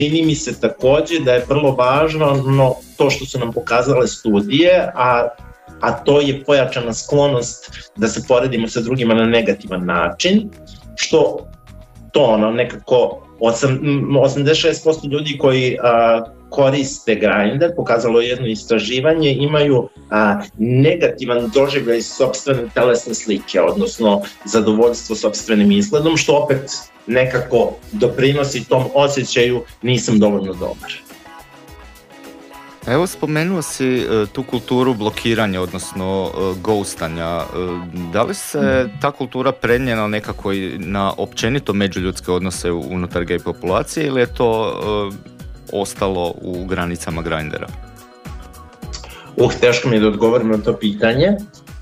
čini mi se takođe da je vrlo važno to što su nam pokazale studije, a to je pojačana sklonost da se poredimo sa drugima na negativan način, što to nekako 86% ljudi koji koriste Grindr, pokazalo jedno istraživanje, imaju negativan doživljaj sopstvene telesne slike, odnosno zadovoljstvo sopstvenim izgledom, što opet nekako doprinosi tom osjećaju nisam dovoljno dobar. Evo, spomenuo si tu kulturu blokiranja, odnosno ghostanja. Da li se ta kultura prenijela nekako i na općenito međuljudske odnose unutar gay populacije ili je to ostalo u granicama Grindera? Teško mi je da odgovorim na to pitanje.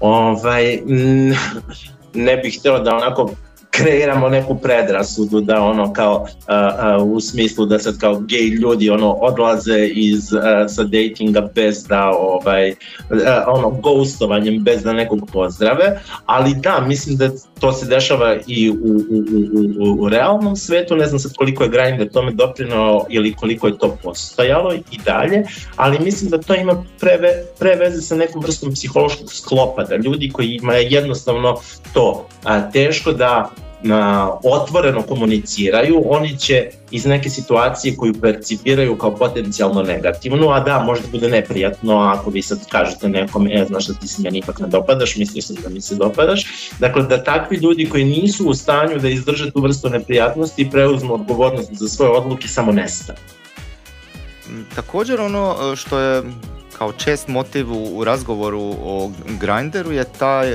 Ne bih htio da onako kreiramo neku predrasudu da kao u smislu da sad kao gej ljudi odlaze sa datinga bez da ghostovanjem bez da nekog pozdrave, ali da, mislim da to se dešava i u realnom svetu. Ne znam sad koliko je Grindr tome doprinao ili koliko je to postojalo i dalje, ali mislim da to ima pre veze sa nekom vrstom psihološkog sklopa, da ljudi kojima je jednostavno to teško da otvoreno komuniciraju, oni će iz neke situacije koju percipiraju kao potencijalno negativnu, a da, možda bude neprijatno ako vi sad kažete nekome, znaš da ti se meni ipak ne dopadaš, mislio sam da mi se dopadaš. Dakle, da takvi ljudi koji nisu u stanju da izdrže tu vrstu neprijatnosti i preuzmu odgovornost za svoje odluke samo nestane. Također ono što je kao čest motiv u razgovoru o Grindru je taj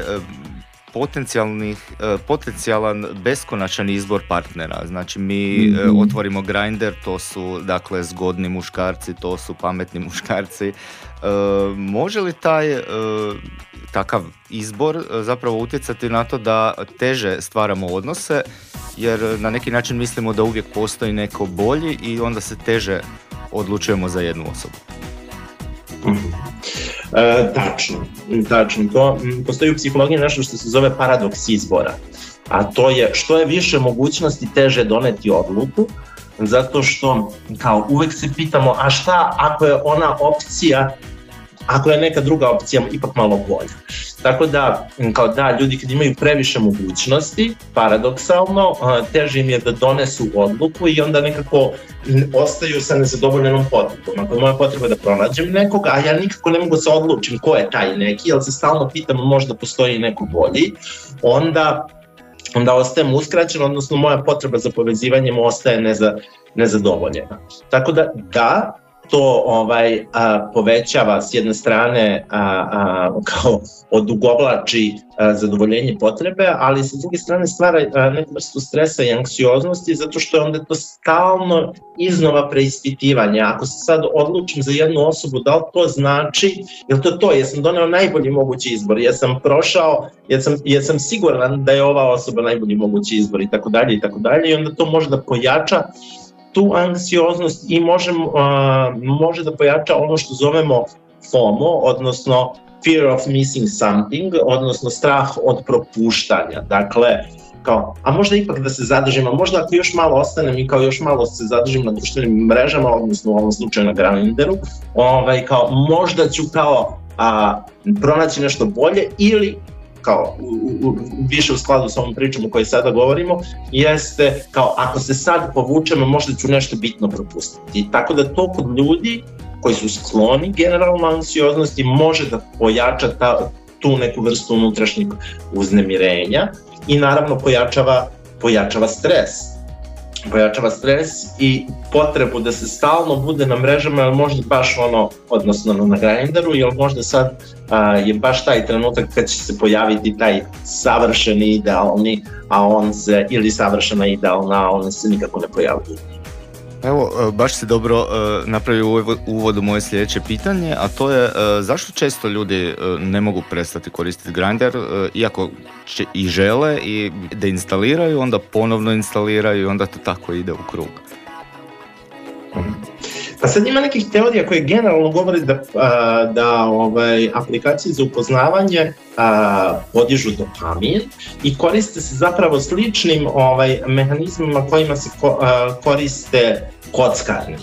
potencijalan beskonačan izbor partnera. Znači mi otvorimo Grindr, to su dakle zgodni muškarci, to su pametni muškarci. Može li taj takav izbor zapravo utjecati na to da teže stvaramo odnose, jer na neki način mislimo da uvijek postoji neko bolji i onda se odlučujemo za jednu osobu? Tačno. To postoji u psihologiji nešto što se zove paradoks izbora, a to je što je više mogućnosti teže doneti odluku, zato što kao uvek se pitamo, a šta ako je ona opcija, ako je neka druga opcija ipak malo bolja. Tako da, kao da, ljudi kad imaju previše mogućnosti, paradoksalno, teže im je da donesu odluku i onda nekako ostaju sa nezadovoljenom potrebom. Ako je moja potreba da pronađem nekoga, a ja nikako ne mogu se odlučim ko je taj neki, jer se stalno pitam možda postoji neko bolji, onda ostajem uskraćen, odnosno moja potreba za povezivanjem ostaje nezadovoljena. Tako da, to povećava s jedne strane kao odugovlači zadovoljenje potrebe, ali sa druge strane stvara neku vrstu stresa i anksioznosti, zato što je onda to stalno iznova preispitivanje. Ako se sad odlučim za jednu osobu, da li to znači, je li to, jesam doneo najbolji mogući izbor, jesam prošao, jesam siguran da je ova osoba najbolji mogući izbor i tako dalje i onda to može da pojača tu anksioznost i može da pojača ono što zovemo FOMO, odnosno fear of missing something, odnosno strah od propuštanja. Dakle, a možda ipak da se zadržim, a možda ako još malo ostanem i kao još malo se zadržim na društvenim mrežama, odnosno u ovom slučaju na Grindru, možda ću pronaći nešto bolje ili kao više u skladu s ovom pričom o kojoj sada govorimo, jeste kao ako se sad povučemo možda ću nešto bitno propustiti. Tako da to kod ljudi koji su skloni generalno anksioznosti može da pojača tu neku vrstu unutrašnjeg uznemirenja i naravno pojačava stres. Pojačava stres i potrebu da se stalno bude na mrežama, ali možda baš odnosno na Grindru, jer možda sad je baš taj trenutak kad će se pojaviti taj savršeni idealni, ili savršena idealna, a on se nikako ne pojavljuje. Evo, baš si dobro napravio uvod u moje sljedeće pitanje, a to je zašto često ljudi ne mogu prestati koristiti Grindr, iako će i žele i da instaliraju, onda ponovno instaliraju i onda to tako ide u krug. A sad ima nekih teorija koje generalno govore da aplikacije za upoznavanje podižu dopamin i koriste se zapravo sličnim mehanizmima kojima se koriste kockarni.